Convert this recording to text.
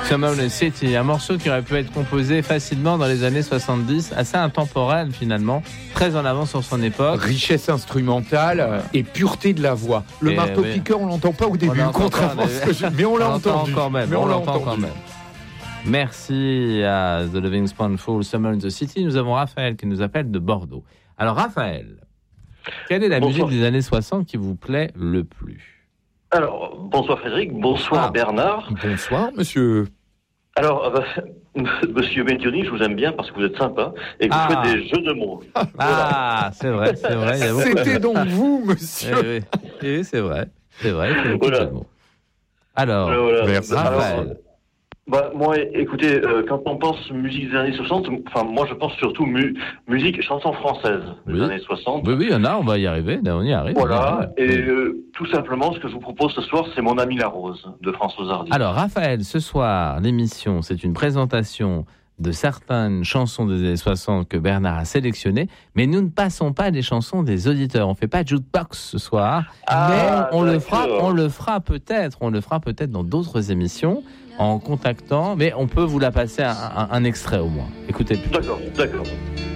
Summer in the City, un morceau qui aurait pu être composé facilement dans les années 70, assez intemporel finalement, très en avance sur son époque. Richesse instrumentale et pureté de la voix. Le marteau-piqueur, on l'entend pas au début, contrairement à ce que mais on l'a entendu. Quand même, on l'entend quand même. Merci à The Loving Spoonful, Summer in the City. Nous avons Raphaël qui nous appelle de Bordeaux. Alors Raphaël, quelle est la musique des années 60 qui vous plaît le plus ? Alors, bonsoir Frédéric, bonsoir Bernard. Bonsoir monsieur. Alors, monsieur Medioni, je vous aime bien parce que vous êtes sympa et que vous faites des jeux de mots. Voilà. C'est vrai. C'était donc vous, monsieur. Oui, c'est vrai. Il faut beaucoup de jeux de mots. Alors, merci Raphaël. Moi, écoutez, quand on pense musique des années 60, moi je pense surtout musique, chanson française des années 60. Oui, il y en a, on va y arriver, on y arrive. Voilà, tout simplement, ce que je vous propose ce soir, c'est Mon ami la rose, de Françoise Hardy. Alors, Raphaël, ce soir, l'émission, c'est une présentation de certaines chansons des années 60 que Bernard a sélectionnées, mais nous ne passons pas des chansons des auditeurs. On ne fait pas de jukebox ce soir, mais on le fera peut-être dans d'autres émissions, en contactant, mais on peut vous la passer un extrait au moins. Écoutez. D'accord.